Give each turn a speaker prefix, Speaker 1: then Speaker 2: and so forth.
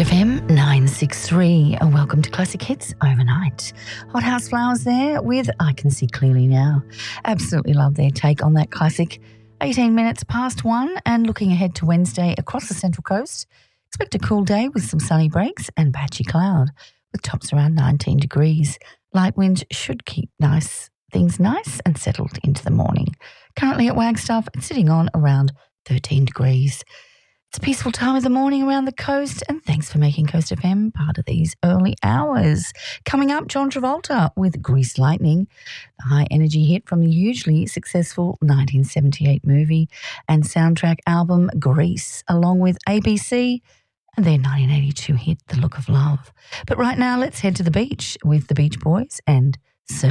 Speaker 1: FM 963 and welcome to Classic Hits Overnight. Hot House Flowers there with I Can See Clearly Now. Absolutely love their take on that classic. 18 minutes past 1 and looking ahead to Wednesday across the Central Coast. Expect a cool day with some sunny breaks and patchy cloud with tops around 19 degrees. Light winds should keep things nice and settled into the morning. Currently at Wagstaff, it's sitting on around 13 degrees. It's a peaceful time of the morning around the coast, and thanks for making Coast FM part of these early hours. Coming up, John Travolta with Grease Lightning, the high-energy hit from the hugely successful 1978 movie and soundtrack album Grease, along with ABC and their 1982 hit The Look of Love. But right now, let's head to the beach with the Beach Boys and Surf.